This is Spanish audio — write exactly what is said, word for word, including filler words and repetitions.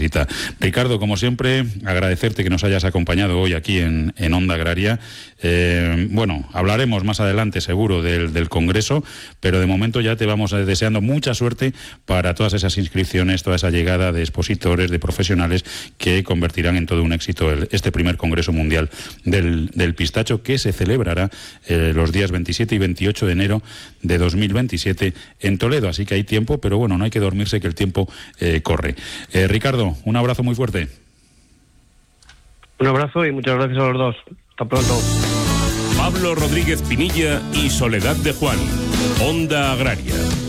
visita. Ricardo, como siempre, agradecerte que nos hayas acompañado hoy aquí en, en Onda Agraria. Eh, bueno, hablaremos más adelante seguro del, del Congreso, pero de momento ya te vamos deseando mucha suerte para todas esas inscripciones, toda esa llegada de expositores, de profesionales que convertirán en todo un éxito el, este primer Congreso Mundial del, del Pistacho, que se celebrará eh, los días veintisiete y veintiocho de enero de dos mil veintisiete en Toledo. Así que hay tiempo, pero bueno, no hay que dormirse, que el tiempo eh, corre. Eh, Ricardo, un abrazo muy fuerte. Un abrazo y muchas gracias a los dos. Hasta pronto. Pablo Rodríguez Pinilla y Soledad de Juan, Onda Agraria.